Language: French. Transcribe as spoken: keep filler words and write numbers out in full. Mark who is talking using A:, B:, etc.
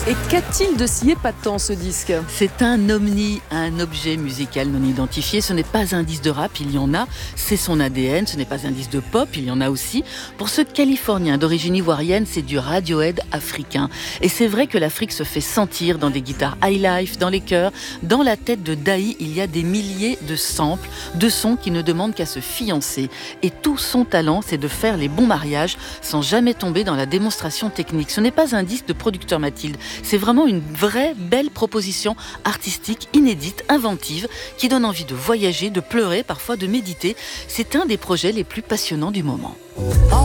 A: Et qu'a-t-il de si épatant ce disque ?
B: C'est un omni, un objet musical non identifié. Ce n'est pas un disque de rap, il y en a. C'est son A D N. Ce n'est pas un disque de pop, il y en a aussi. Pour ce Californien d'origine ivoirienne, c'est du Radiohead africain. Et c'est vrai que l'Afrique se fait sentir dans des guitares high life, dans les chœurs. Dans la tête de Dahi, il y a des milliers de samples, de sons qui ne demandent qu'à se fiancer. Et tout son talent, c'est de faire les bons mariages sans jamais tomber dans la démonstration technique. Ce n'est pas un disque de producteur Mathilde. C'est vraiment une vraie belle proposition artistique, inédite, inventive, qui donne envie de voyager, de pleurer, parfois de méditer. C'est un des projets les plus passionnants du moment.